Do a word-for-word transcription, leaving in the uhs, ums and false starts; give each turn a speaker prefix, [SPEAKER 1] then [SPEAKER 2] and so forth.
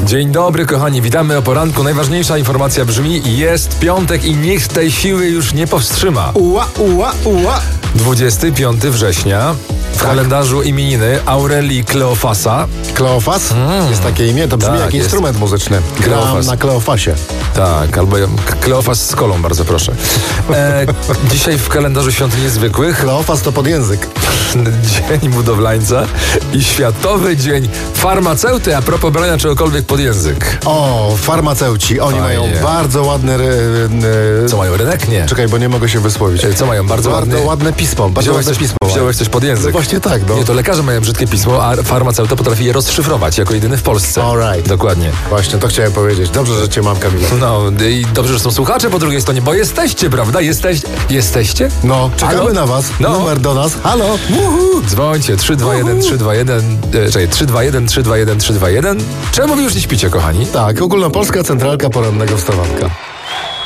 [SPEAKER 1] Dzień dobry, kochani, witamy o poranku. Najważniejsza informacja brzmi: jest piątek i nikt tej siły już nie powstrzyma.
[SPEAKER 2] Ua, ua, ua.
[SPEAKER 1] dwudziestego piątego września w
[SPEAKER 2] Tak.
[SPEAKER 1] kalendarzu imieniny Aurelii Kleofasa.
[SPEAKER 2] Kleofas?
[SPEAKER 1] Mm.
[SPEAKER 2] Jest takie imię? To brzmi
[SPEAKER 1] Tak,
[SPEAKER 2] jak
[SPEAKER 1] jest.
[SPEAKER 2] instrument muzyczny. Gram
[SPEAKER 1] Kleofas.
[SPEAKER 2] na Kleofasie.
[SPEAKER 1] Tak, albo K- Kleofas z kolą, bardzo proszę. E, dzisiaj w kalendarzu świąt niezwykłych
[SPEAKER 2] Kleofas to pod język.
[SPEAKER 1] Dzień Budowlańca i Światowy Dzień Farmaceuty, a propos brania czegokolwiek pod język.
[SPEAKER 2] O, farmaceuci. Oni
[SPEAKER 1] Fajnie.
[SPEAKER 2] mają bardzo ładne... Ry, y,
[SPEAKER 1] Co mają, rynek? Nie.
[SPEAKER 2] Czekaj, bo nie mogę się wysłowić.
[SPEAKER 1] Co mają? Bardzo,
[SPEAKER 2] Bardzo
[SPEAKER 1] ładny...
[SPEAKER 2] ładne pismo. Bardzo
[SPEAKER 1] Wziąłeś
[SPEAKER 2] ładne
[SPEAKER 1] coś,
[SPEAKER 2] pismo.
[SPEAKER 1] wziąłeś coś pod
[SPEAKER 2] No
[SPEAKER 1] język.
[SPEAKER 2] właśnie tak, no.
[SPEAKER 1] Nie, to lekarze mają brzydkie pismo, a farmaceuta potrafi je rozszyfrować jako jedyny w Polsce.
[SPEAKER 2] Alright.
[SPEAKER 1] Dokładnie.
[SPEAKER 2] Właśnie, to chciałem powiedzieć. Dobrze, że cię mam, Kamila.
[SPEAKER 1] No i dobrze, że są słuchacze po drugiej stronie, bo jesteście, prawda? Jesteś... Jesteście?
[SPEAKER 2] No, czekamy
[SPEAKER 1] Halo?
[SPEAKER 2] na was.
[SPEAKER 1] No.
[SPEAKER 2] Numer do nas. Halo. Uhu.
[SPEAKER 1] Dzwońcie trzy dwa jeden trzy dwa jeden, e, czekaj, trzy dwa jeden trzy dwa jeden trzy dwa jeden. Czemu wy już nie śpicie, kochani?
[SPEAKER 2] Tak, Ogólnopolska Centralka Porannego Wstawanka.